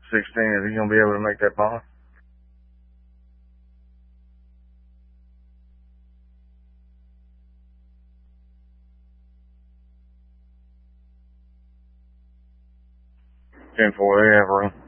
16, is he going to be able to make that pond? Ten four, they have room.